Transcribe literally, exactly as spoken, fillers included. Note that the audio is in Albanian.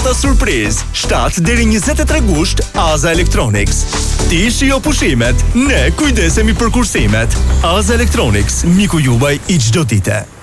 dhurata surprizë, shtatë deri njëzet e tre gusht, Aza Electronics. Ti shijo pushimet, ne kujdesemi për kursimet. Aza Electronics, miku juaj i çdo dite.